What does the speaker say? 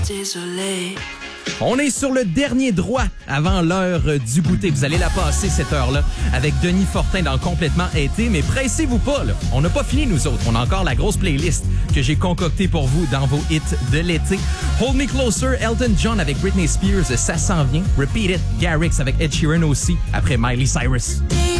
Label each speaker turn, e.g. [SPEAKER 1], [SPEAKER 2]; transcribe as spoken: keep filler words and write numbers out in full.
[SPEAKER 1] Désolé.
[SPEAKER 2] On est sur le dernier droit avant l'heure du goûter. Vous allez la passer cette heure-là avec Denis Fortin dans Complètement été, mais pressez-vous pas, là. On n'a pas fini, nous autres. On a encore la grosse playlist que j'ai concoctée pour vous dans vos hits de l'été. Hold Me Closer, Elton John avec Britney Spears, ça s'en vient. Repeat It, Garrix avec Ed Sheeran aussi, après Miley Cyrus.